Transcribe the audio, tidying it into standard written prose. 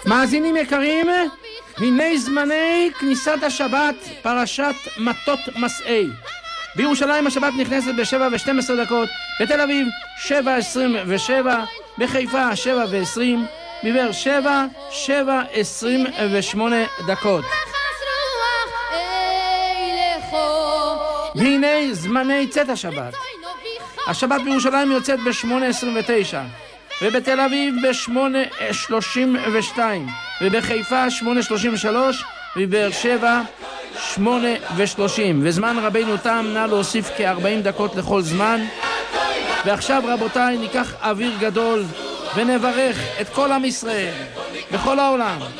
מאזינים יקרים, הנה זמני כניסת השבת, פרשת מטות מסעי. בירושלים השבת נכנסת ב7:12, בתל אביב 7:27, בחיפה 7:20, בבאר שבע 7:28. והנה זמני צאת השבת. השבת בירושלים יוצאת ב8:29, ובתל אביב ב8:32, ובחיפה 8:33, ובבאר שבע 8:30. וזמן רבינו תם, נא להוסיף כ40 לכל זמן. ועכשיו רבותיי, ניקח אוויר גדול ונברך את כל עם ישראל בכל העולם.